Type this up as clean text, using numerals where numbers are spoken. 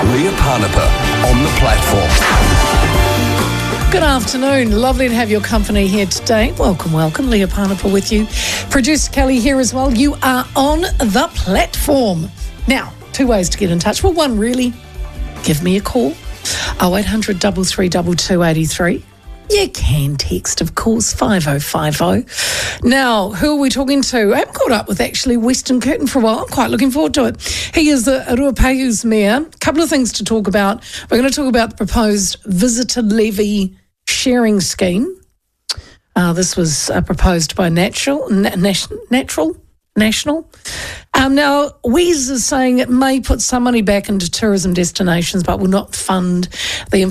Leah Parnapa on the platform. Good afternoon. Lovely to have your company here today. Welcome. Leah Parnapa with you. Producer Kelly here as well. You are on the platform. Now, two ways to get in touch. Well, one, really, give me a call. 0800 332 283. You can text, of course, 5050. Now, who are we talking to? I haven't caught up with, actually, Western Curtin for a while. I'm quite looking forward to it. He is the Ruapehu's mayor. A couple of things to talk about. We're going to talk about the proposed visitor levy sharing scheme. This was proposed by National. Now, Wes is saying it may put some money back into tourism destinations, but will not fund the